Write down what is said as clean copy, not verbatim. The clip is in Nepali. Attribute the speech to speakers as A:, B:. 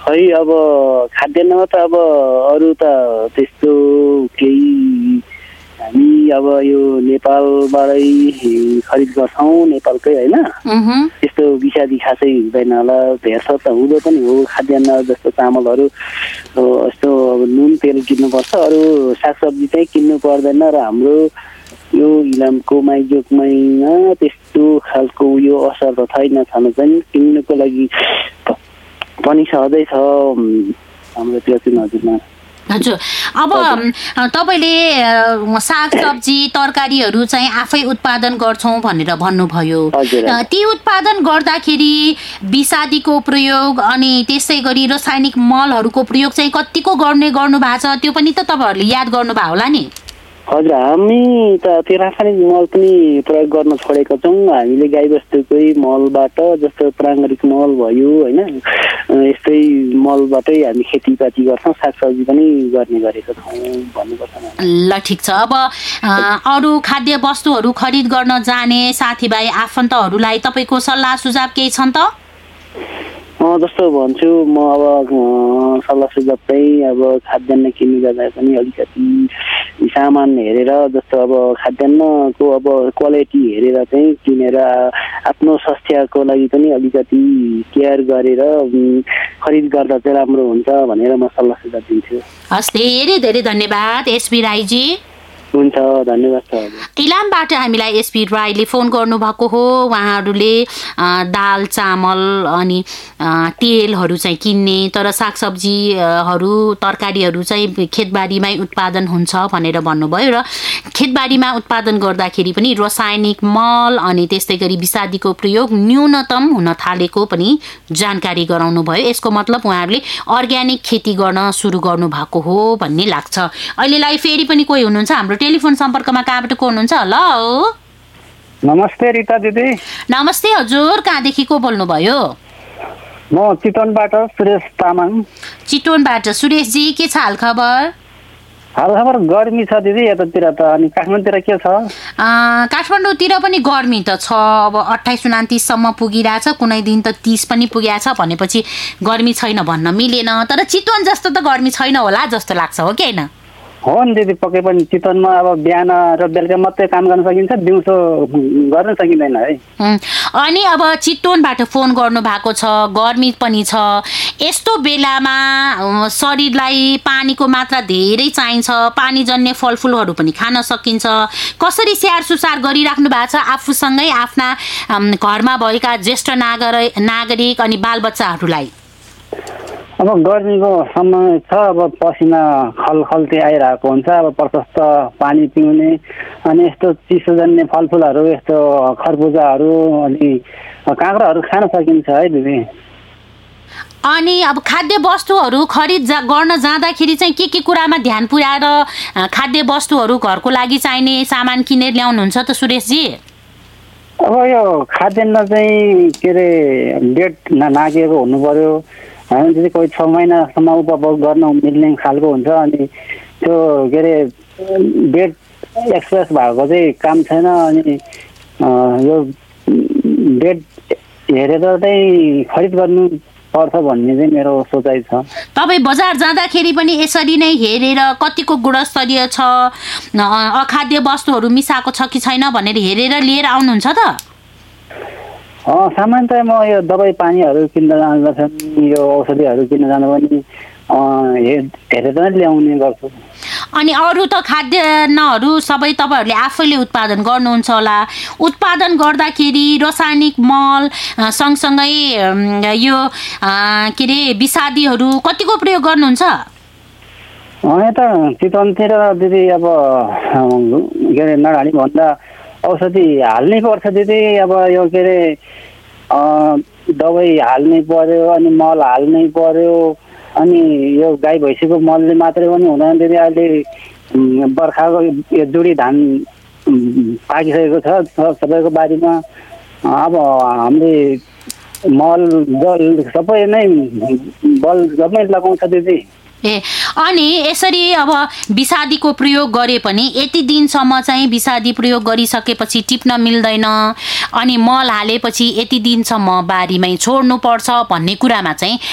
A: खै अब खाद्यान्नमा त अब अरू त त्यस्तो केही हामी अब यो नेपालबाटै खरिद गर्छौँ नेपालकै होइन त्यस्तो विषादी खासै हुँदैन होला धेर त हुँदो पनि हो खाद्यान्न जस्तो चामलहरू यस्तो अब नुन तेल किन्नुपर्छ अरू सागसब्जी चाहिँ किन्नु पर्दैन र हाम्रो यो इलामको माइजोकमा त्यस्तो खालको यो असर त छैन छन चाहिँ किन्नुको लागि पनि सहजै छ हाम्रो त्यो चाहिँ हजुरमा
B: हजुर अब तपाईँले सागसब्जी तरकारीहरू चाहिँ आफै उत्पादन गर्छौँ भनेर भन्नुभयो ती उत्पादन गर्दाखेरि विषादीको प्रयोग अनि त्यसै गरी रासायनिक मलहरूको प्रयोग चाहिँ कतिको गर्नु भएको छ त्यो पनि त तपाईँहरूले याद गर्नुभयो होला नि
A: हजुर हामी त त्यो रासायनिक मल पनि प्रयोग गर्न छोडेका छौँ हामीले गाईबस्तुकै मलबाट जस्तो प्राङ्गारिक मल भयो होइन यस्तै मलबाटै हामी खेतीपाती गर्छौँ सागसब्जी पनि गर्ने गरेका छौँ भन्नुपर्छ
B: ल ठिक छ अब अरू खाद्य वस्तुहरू खरिद गर्न जाने साथीभाइ आफन्तहरूलाई तपाईँको सल्लाह सुझाव केही छन् त
A: जस्तो भन्छु म अब सल्लाह सुझाव चाहिँ अब खाद्यान्न किन्नु जाँदा पनि अलिकति सामान हेरेर जस्तो अब खाद्यान्नको अब क्वालिटी हेरेर चाहिँ किनेर आफ्नो स्वास्थ्यको लागि पनि अलिकति केयर गरेर खरिद गर्दा चाहिँ राम्रो हुन्छ भनेर म सल्लाह सुझाव दिन्छु
B: हस् धेरै धेरै धन्यवाद एसपी राईजी
A: हुन्छ धन्यवाद
B: इलामबाट हामीलाई एसपी राईले फोन गर्नुभएको हो उहाँहरूले दाल चामल अनि तेलहरू चाहिँ किन्ने तर सागसब्जीहरू तरकारीहरू चाहिँ खेतबारीमै उत्पादन हुन्छ भनेर भन्नुभयो र खेतबारीमा उत्पादन गर्दाखेरि पनि रासायनिक मल अनि त्यस्तै गरी विषादीको प्रयोग न्यूनतम हुन थालेको पनि जानकारी गराउनु भयो यसको मतलब उहाँहरूले अर्ग्यानिक खेती गर्न सुरु गर्नुभएको हो भन्ने लाग्छ अहिलेलाई फेरि पनि कोही हुनुहुन्छ हाम्रो टेलिफोन सम्पर्कमा कहाँबाट को हुनुहुन्छ हेलो
C: नमस्ते रिता दिदी
B: नमस्ते हजुर कहाँदेखि को बोल्नुभयो
C: म चितवनबाट सुरेश तामाङ
B: चितवनबाट सुरेशजी के छ हालखबर
C: हालखबर गर्मी छ दिदी यतातिर त अनि काठमाडौँतिर के छ
B: काठमाडौँतिर पनि गर्मी त छ अब 28-29 सम्म पुगिरहेछ कुनै दिन त 30 पनि पुगेछ भनेपछि गर्मी छैन भन्न मिलेन तर चितवन जस्तो त गर्मी छैन होला जस्तो लाग्छ हो कि हैन
C: हो नि दिदी पक्कै पनि चितवनमा अब बिहान र बेलुका मात्रै काम गर्न सकिन्छ दिउँसो गर्न सकिँदैन है
B: अनि अब चितवनबाट फोन गर्नु भएको छ गर्मी पनि छ यस्तो बेलामा शरीरलाई पानीको मात्रा धेरै चाहिन्छ पानीजन्य फलफुलहरू पनि खान सकिन्छ कसरी स्याहार सुसार गरिराख्नु भएको छ आफूसँगै आफ्ना घरमा भएका ज्येष्ठ नागरिक अनि बालबच्चाहरूलाई
C: अब गर्मीको समय छ अब पसिना खलखल्ती आइरहेको हुन्छ अब प्रशस्त पानी पिउने अनि यस्तो चिसोजन्य फलफुलहरू यस्तो खरबुजाहरू अनि काँक्राहरू खान सकिन्छ है दिदी
B: अनि अब खाद्य वस्तुहरू खरिद गर्न जाँदाखेरि चाहिँ के कुरामा ध्यान पुर्याएर खाद्य वस्तुहरू घरको लागि चाहिने सामान किनेर ल्याउनुहुन्छ त सुरेशजी
C: अब यो खाद्यान्न चाहिँ के अरे डेट नागेको हुनु पर्यो हामी चाहिँ कोही 6 महिनासम्म उपभोग गर्न मिल्ने खालको हुन्छ अनि त्यो के अरे डेट एक्सप्रेस भएको चाहिँ काम छैन अनि यो डेट हेरेर चाहिँ खरिद गर्नु पर्छ भन्ने चाहिँ मेरो सोचाइ छ
B: तपाईँ बजार जाँदाखेरि पनि यसरी नै हेरेर कतिको गुणस्तरीय छ अखाद्य वस्तुहरू मिसाएको छ कि छैन भनेर हेरेर लिएर आउनुहुन्छ त
C: सामान्यतः म यो दबाई पानीहरू किन्न जाँदाखेरि यो औषधिहरू किन्न जाँदा पनि हेरेर नै ल्याउने गर्छु
B: अनि अरू त खाद्यान्नहरू सबै तपाईँहरूले आफैले उत्पादन गर्नुहुन्छ होला उत्पादन गर्दाखेरि रासायनिक मल सँगसँगै यो के अरे विषादीहरू कतिको प्रयोग गर्नुहुन्छ
C: यता चितवनतिर दिदी अब के अरे नडाली भन्दा औषधि हाल्नै पर्छ दिदी अब यो के अरे दबाई हाल्नै पर्यो अनि मल हाल्नै पर्यो अनि यो गाई भैँसीको मलले मात्रै पनि हुँदैन दिदी अहिले बर्खाको यो जुडी धान पाकिसकेको छ सबैको बारीमा अब हामीले मल जल सबै नै बल जम्मै लगाउँछ दिदी
B: अनि यसरी अब विषादीको प्रयोग गरे पनि यति दिनसम्म चाहिँ विषादी प्रयोग गरिसकेपछि टिप्न मिल्दैन अनि मल हालेपछि यति दिनसम्म बारीमै छोड्नुपर्छ भन्ने कुरामा चाहिँ